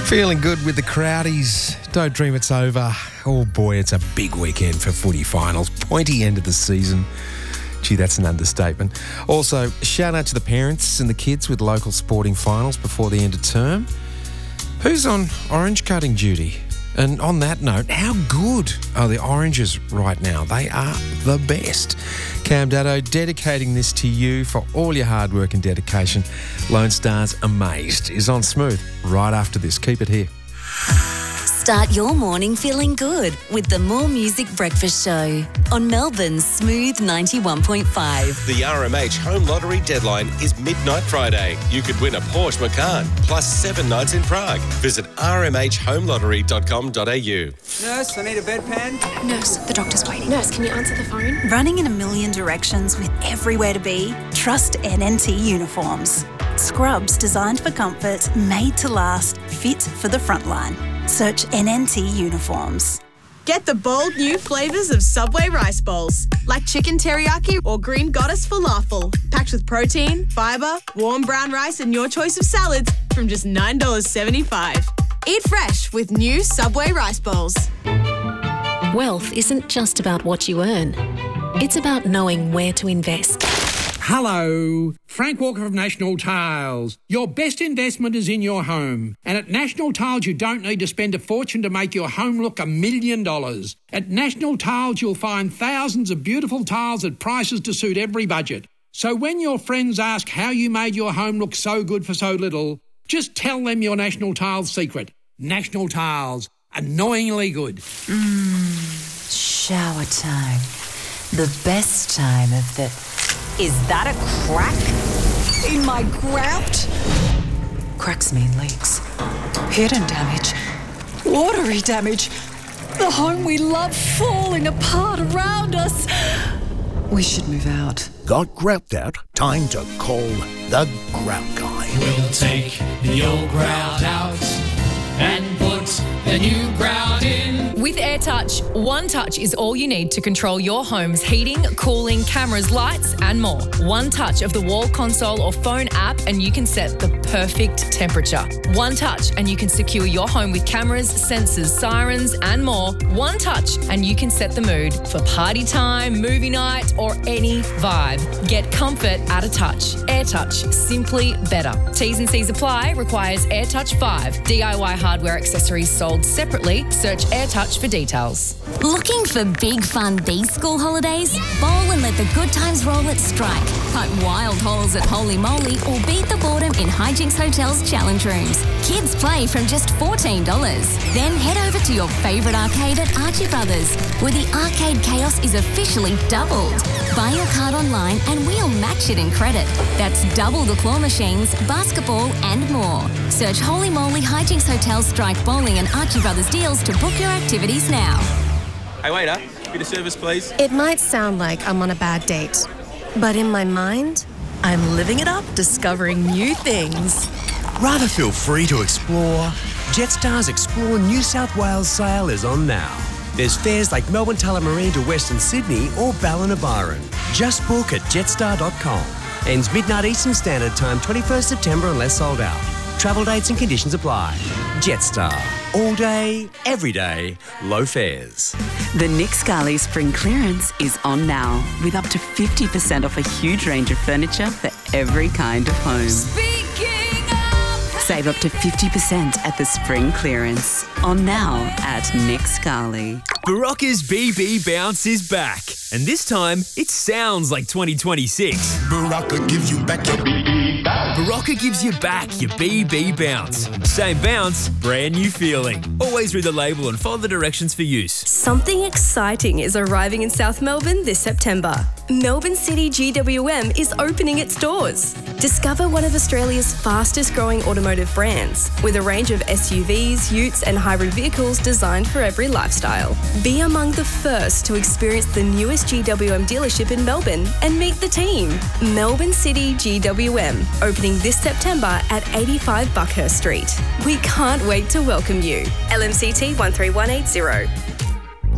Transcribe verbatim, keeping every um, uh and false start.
Feeling good with the Crowdies. Don't dream it's over. Oh boy, it's a big weekend for footy finals. Pointy end of the season. Gee, that's an understatement. Also, shout out to the parents and the kids with local sporting finals before the end of term. Who's on orange cutting duty? And on that note, how good are the oranges right now? They are the best. Cam Daddo dedicating this to you for all your hard work and dedication. Lone Star's Amazed is on Smooth right after this. Keep it here. Start your morning feeling good with the More Music Breakfast Show on Melbourne's Smooth ninety-one point five. The R M H Home Lottery deadline is midnight Friday. You could win a Porsche Macan plus seven nights in Prague. Visit r m h home lottery dot com dot a u. Nurse, I need a bedpan. Nurse, the doctor's waiting. Nurse, can you answer the phone? Running in a million directions with everywhere to be? Trust N N T Uniforms. Scrubs designed for comfort, made to last, fit for the front line. Search N N T Uniforms. Get the bold new flavours of Subway rice bowls, like chicken teriyaki or green goddess falafel, packed with protein, fibre, warm brown rice and your choice of salads from just nine dollars seventy-five. Eat fresh with new Subway rice bowls. Wealth isn't just about what you earn. It's about knowing where to invest. Hello, Frank Walker of National Tiles. Your best investment is in your home. And at National Tiles, you don't need to spend a fortune to make your home look a million dollars. At National Tiles, you'll find thousands of beautiful tiles at prices to suit every budget. So when your friends ask how you made your home look so good for so little, just tell them your National Tiles secret. National Tiles, annoyingly good. Mmm, shower time. The best time of the... Is that a crack in my grout? Cracks mean leaks. Hidden damage. Watery damage. The home we love falling apart around us. We should move out. Got grout out? Time to call the Grout Guy. We'll take the old grout out and put the new grout in. With AirTouch, one touch is all you need to control your home's heating, cooling, cameras, lights and more. One touch of the wall console or phone app and you can set the perfect temperature. One touch and you can secure your home with cameras, sensors, sirens and more. One touch and you can set the mood for party time, movie night or any vibe. Get comfort at a touch. AirTouch, simply better. T's and C's apply. Requires AirTouch five. D I Y hardware accessories sold separately. Search AirTouch for details. Looking for big fun these school holidays? Bowl and let the good times roll at Strike. Cut wild holes at Holy Moly or beat the boredom in Hijinks Hotel's challenge rooms. Kids play from just fourteen dollars. Then head over to your favourite arcade at Archie Brothers, where the arcade chaos is officially doubled. Buy your card online and we'll match it in credit. That's double the claw machines, basketball and more. Search Holy Moly Hijinks Hotel Strike Bowling and Archie Brothers deals to book your activities now. Hey waiter, bit of service please. It might sound like I'm on a bad date, but in my mind, I'm living it up, discovering new things. Rather feel free to explore. Jetstar's Explore New South Wales sale is on now. There's fares like Melbourne Tullamarine to Western Sydney or Ballina-Byron. Just book at jetstar dot com. Ends midnight Eastern Standard Time, twenty-first September unless sold out. Travel dates and conditions apply. Jetstar. All day, every day, low fares. The Nick Scali Spring Clearance is on now with up to fifty percent off a huge range of furniture for every kind of home. Speaking of... Save up to fifty percent at the Spring Clearance. On now at Nick Scali. Barocca's B B Bounce is back. And this time, it sounds like twenty twenty-six. Barocca gives you back your B B bounce. Barocca gives you back your B B Bounce. Same bounce, brand new feeling. Always read the label and follow the directions for use. Something exciting is arriving in South Melbourne this September. Melbourne City G W M is opening its doors. Discover one of Australia's fastest growing automotive brands with a range of S U Vs, utes and hybrid vehicles designed for every lifestyle. Be among the first to experience the newest G W M dealership in Melbourne and meet the team. Melbourne City G W M, opening this September at eighty-five Buckhurst Street. We can't wait to welcome you. L M C T one three one eight zero.